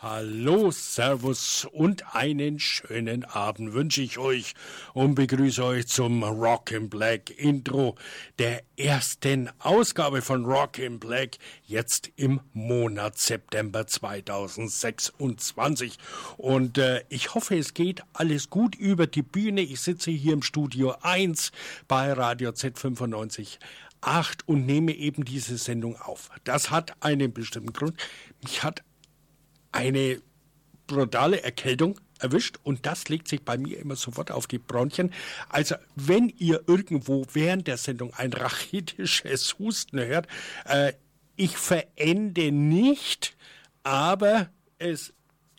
Hallo, Servus und einen schönen Abend wünsche ich euch und begrüße euch zum Rock in Black Intro der ersten Ausgabe von Rock in Black, jetzt im Monat September 2026. Und ich hoffe, es geht alles gut über die Bühne. Ich sitze hier im Studio 1 bei Radio Z95.8 und nehme eben diese Sendung auf. Das hat einen bestimmten Grund. Mich hat eine brutale Erkältung erwischt und das legt sich bei mir immer sofort auf die Bronchien. Also wenn ihr irgendwo während der Sendung ein rachitisches Husten hört, ich verende nicht, aber ich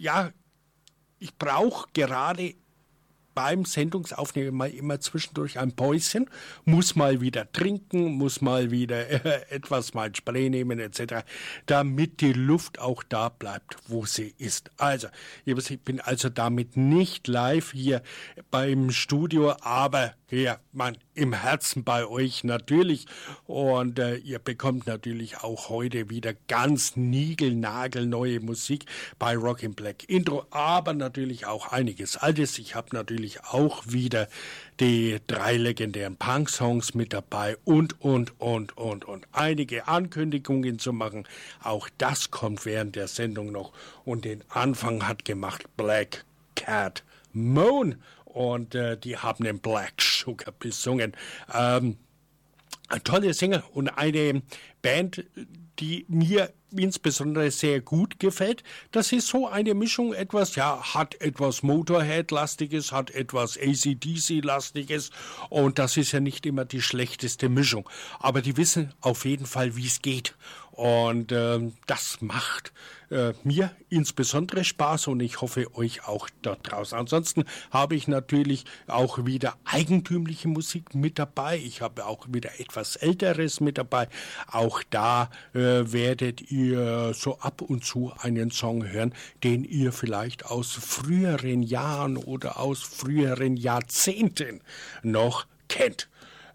brauche gerade beim Sendungsaufnehmen mal immer zwischendurch ein Päuschen, muss mal wieder trinken, muss mal wieder etwas mal Spray nehmen etc., damit die Luft auch da bleibt, wo sie ist. Also, ich bin also damit nicht live hier beim Studio, aber hier, im Herzen bei euch natürlich. Und ihr bekommt natürlich auch heute wieder ganz niegelnagelneue Musik bei Rock in Black Intro, aber natürlich auch einiges Altes. Ich habe natürlich auch wieder die 3 legendären Punk-Songs mit dabei und einige Ankündigungen zu machen. Auch das kommt während der Sendung noch. Und den Anfang hat gemacht Black Cat Moon. Und die haben den Black Sugar besungen. Ein toller Sänger und eine Band, die mir insbesondere sehr gut gefällt. Das ist so eine Mischung, hat etwas Motorhead-lastiges, hat etwas AC/DC-lastiges und das ist ja nicht immer die schlechteste Mischung. Aber die wissen auf jeden Fall, wie es geht. Und das macht mir insbesondere Spaß und ich hoffe euch auch dort draußen. Ansonsten habe ich natürlich auch wieder eigentümliche Musik mit dabei. Ich habe auch wieder etwas Älteres mit dabei. Auch da werdet ihr so ab und zu einen Song hören, den ihr vielleicht aus früheren Jahren oder aus früheren Jahrzehnten noch kennt.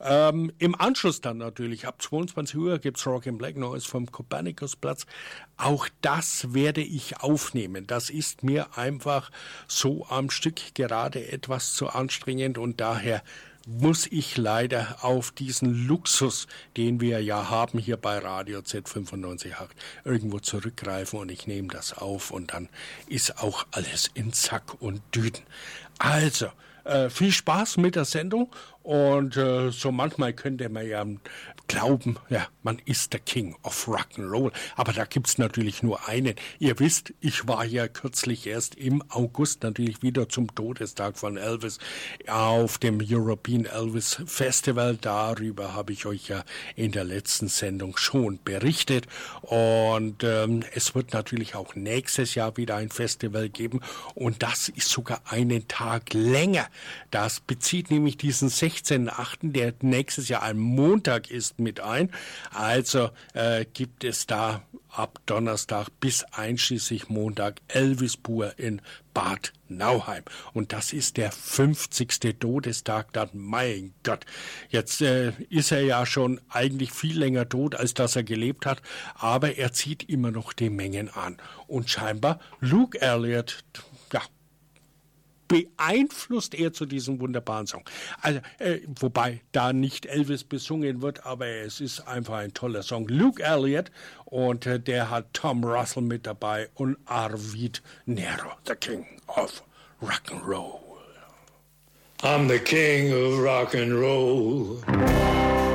Im Anschluss dann natürlich, ab 22 Uhr gibt's Rock in Black Neues vom Kopernikusplatz. Auch das werde ich aufnehmen. Das ist mir einfach so am Stück gerade etwas zu anstrengend und daher muss ich leider auf diesen Luxus, den wir ja haben hier bei Radio Z95.8, irgendwo zurückgreifen und ich nehme das auf und dann ist auch alles in Sack und Düden. Also, viel Spaß mit der Sendung und so manchmal könnte man ja glauben, ja, man ist der King of Rock'n'Roll, aber da gibt's natürlich nur einen. Ihr wisst, ich war ja kürzlich erst im August natürlich wieder zum Todestag von Elvis auf dem European Elvis Festival. Darüber habe ich euch ja in der letzten Sendung schon berichtet und es wird natürlich auch nächstes Jahr wieder ein Festival geben und das ist sogar einen Tag länger. Das bezieht nämlich diesen 16.8., der nächstes Jahr ein Montag ist, mit ein. Also gibt es da ab Donnerstag bis einschließlich Montag Elvis Pur in Bad Nauheim. Und das ist der 50. Todestag dann. Mein Gott, jetzt ist er ja schon eigentlich viel länger tot, als dass er gelebt hat, aber er zieht immer noch die Mengen an. Und scheinbar Luke Elliott, beeinflusst er zu diesem wunderbaren Song. Also, wobei da nicht Elvis besungen wird, aber es ist einfach ein toller Song. Luke Elliott und der hat Tom Russell mit dabei und Arvid Nero, the King of Rock'n'Roll. I'm the king of rock and roll.